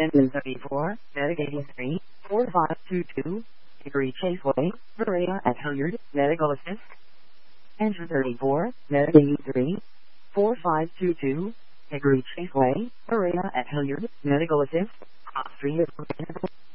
Engine 34, navigating 34522, Hickory Chaseway, Berea at Hilliard, medical assist. Engine 34, navigating 34522, Hickory Chaseway, Berea at Hilliard, medical assist. Cross street is available.